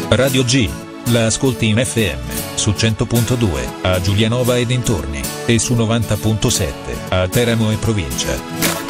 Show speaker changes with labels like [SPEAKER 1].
[SPEAKER 1] Radio G. La ascolti in FM, su 100.2, a Giulianova e dintorni, e su 90.7, a Teramo e provincia.